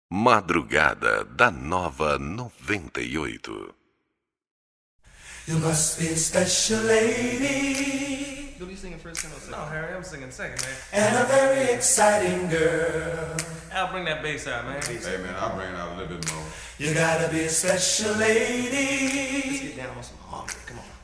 Madrugada da Nova 98. You must be a special lady. You'll be singing first and second. No, Harry, I'm singing second, man. And a very exciting girl. Al, bring that bass out, man. Hey man, I'll bring it out a little bit more. You gotta be a special Let's lady. get down on some harmony. Come on.